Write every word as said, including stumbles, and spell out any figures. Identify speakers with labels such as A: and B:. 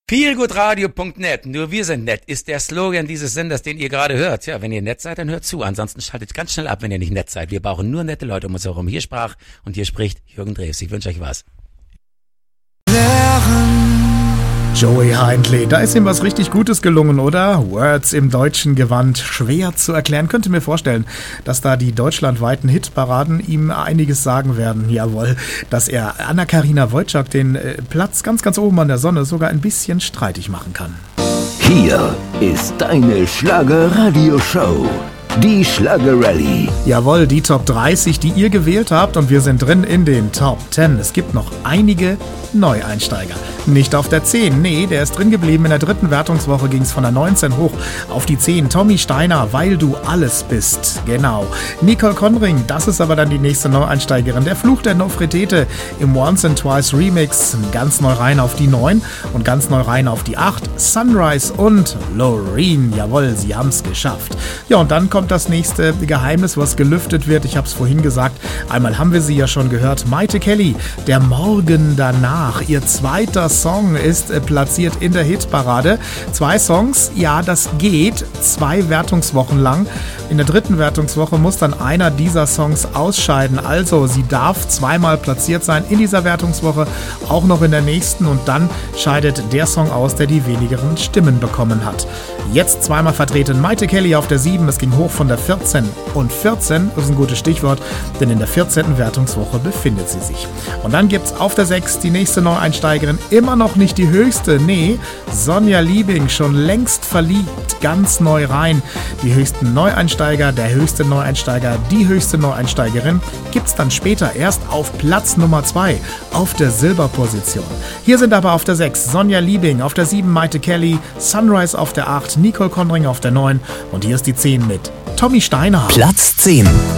A: feelgoodradio punkt net, nur wir sind nett, ist der Slogan dieses Senders, den ihr gerade hört. Ja, wenn ihr nett seid, dann hört zu. Ansonsten schaltet ganz schnell ab, wenn ihr nicht nett seid. Wir brauchen nur nette Leute um uns herum. Hier sprach und hier spricht Jürgen Drews. Ich wünsche euch was.
B: Joey Hindley, da ist ihm was richtig Gutes gelungen, oder? Words im deutschen Gewand, schwer zu erklären. Könnte mir vorstellen, dass da die deutschlandweiten Hitparaden ihm einiges sagen werden. Jawohl, dass er Anna-Karina Wojcik den äh, Platz ganz, ganz oben an der Sonne sogar ein bisschen streitig machen kann.
C: Hier ist deine Schlager-Radio-Show. Die Schlager-Rallye.
B: Jawohl, die Top dreißig, die ihr gewählt habt, und wir sind drin in den Top zehn. Es gibt noch einige Neueinsteiger. Nicht auf der zehn, nee, der ist drin geblieben. In der dritten Wertungswoche ging es von der neunzehn hoch auf die zehn. Tommy Steiner, Weil du alles bist. Genau. Nicole Conring, das ist aber dann die nächste Neueinsteigerin. Der Fluch der Nofretete im Once and Twice Remix. Ganz neu rein auf die neun und ganz neu rein auf die acht. Sunrise und Loreen, jawohl, sie haben es geschafft. Ja, und dann kommt das nächste Geheimnis, was gelüftet wird. Ich habe es vorhin gesagt. Einmal haben wir sie ja schon gehört. Maite Kelly, Der Morgen danach. Ihr zweiter Song ist äh, platziert in der Hitparade. Zwei Songs, ja, das geht. Zwei Wertungswochen lang. In der dritten Wertungswoche muss dann einer dieser Songs ausscheiden. Also, sie darf zweimal platziert sein in dieser Wertungswoche, auch noch in der nächsten. Und dann scheidet der Song aus, der die wenigeren Stimmen bekommen hat. Jetzt zweimal vertreten Maite Kelly auf der sieben. Es ging hoch von der vierzehn und vierzehn. Das ist ein gutes Stichwort, denn in der vierzehnten Wertungswoche befindet sie sich. Und dann gibt's auf der sechs die nächste Neueinsteigerin. Immer noch nicht die höchste, nee. Sonja Liebing, schon längst verliebt, ganz neu rein. Die höchsten Neueinsteiger, der höchste Neueinsteiger, die höchste Neueinsteigerin gibt's dann später erst auf Platz Nummer zwei, auf der Silberposition. Hier sind aber auf der sechs Sonja Liebing, auf der sieben Maite Kelly, Sunrise auf der acht, Nicole Conring auf der neun und hier ist die zehn mit Tommy Steiner.
C: Platz zehn.